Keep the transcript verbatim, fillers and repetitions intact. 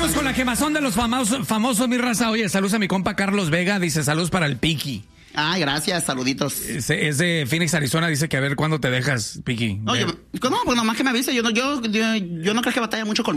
Vámonos con la quemazón de los famosos, famosos, mi raza. Oye, saludos a mi compa Carlos Vega. Dice, saludos para el Piki. Ah, gracias, saluditos. Es, es de Phoenix, Arizona. Dice que a ver cuándo te dejas, Piki. No, yo, no, pues nomás que me avise. Yo no, yo, yo, yo no creo que batalla mucho conmigo.